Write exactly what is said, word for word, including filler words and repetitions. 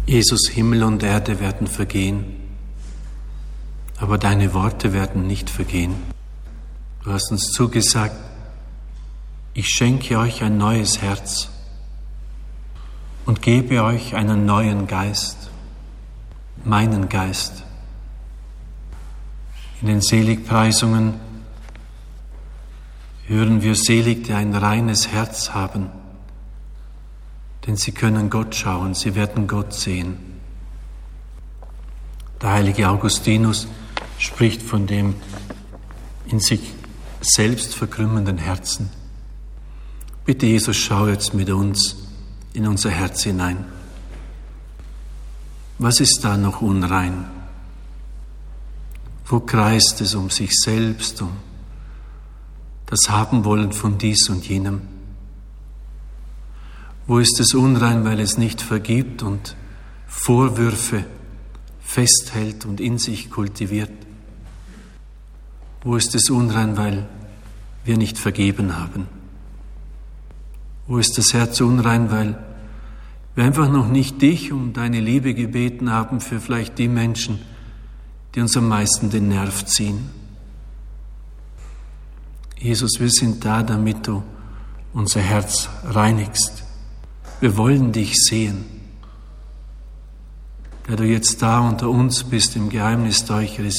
Jesus, Himmel und Erde werden vergehen, aber deine Worte werden nicht vergehen. Du hast uns zugesagt, ich schenke euch ein neues Herz und gebe euch einen neuen Geist, meinen Geist. In den Seligpreisungen hören wir selig, die ein reines Herz haben, denn sie können Gott schauen, sie werden Gott sehen. Der heilige Augustinus spricht von dem in sich selbst verkrümmenden Herzen. Bitte, Jesus, schau jetzt mit uns in unser Herz hinein. Was ist da noch unrein? Wo kreist es um sich selbst, um das Habenwollen von dies und jenem? Wo ist es unrein, weil es nicht vergibt und Vorwürfe festhält und in sich kultiviert? Wo ist es unrein, weil wir nicht vergeben haben? Wo ist das Herz unrein, weil wir einfach noch nicht dich um deine Liebe gebeten haben für vielleicht die Menschen, die uns am meisten den Nerv ziehen? Jesus, wir sind da, damit du unser Herz reinigst. Wir wollen dich sehen, der du jetzt da unter uns bist im Geheimnis der Eucharistie.